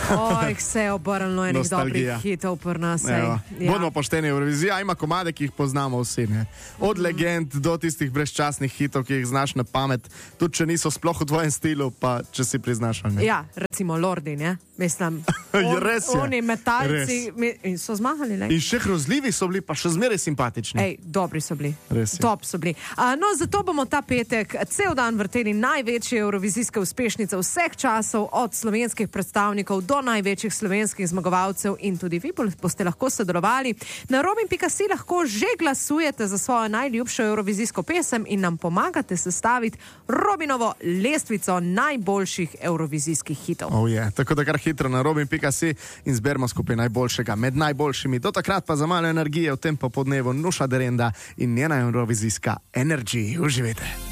Oj, vse je obrnilo enih dobrih hitov pri nas. Bodimo pošteni, Eurovizija ima komade, ki jih poznamo vsi. Ne? Od legend do tistih brezčasnih hitov, ki jih znaš na pamet, tudi če niso sploh v tvojem stilu, pa če si priznaš. Ja, recimo Lordi, ne? Mislim, oni metalci so zmagali. In še grozljivi so bili, pa še zmeraj simpatični. Dobri so bili. Top so bili. No, zato bomo ta petek cel dan vrteli največje eurovizijske uspešnice vseh časov, od slovenskih predstavnikov do največjih slovenskih zmagovalcev, in tudi vi boste lahko sodelovali. Na robin.si lahko že glasujete za svojo najljubšo eurovizijsko pesem in nam pomagate sestaviti Robinovo lestvico najboljših eurovizijskih hitov. Tako da kar hitro na robin.si in zberimo skupaj najboljšega med najboljšimi. Do takrat pa za malo energije v tem popodnevu Nuša Derenda in njena eurovizijska Energy. Uživajte!